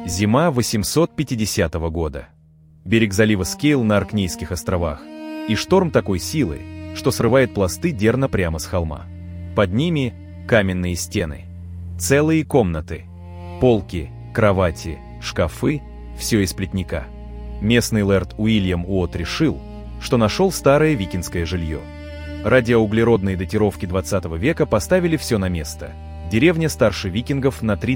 Зима 850 года. Берег залива Скейл на Оркнейских островах. И шторм такой силы, что срывает пласты дерна прямо с холма. Под ними каменные стены. Целые комнаты. Полки, кровати, шкафы – все из плетника. Местный лэрд Уильям Уотт решил, что нашел старое викингское жилье. Радиоуглеродные датировки 20 века поставили все на место. Деревня старше викингов на 3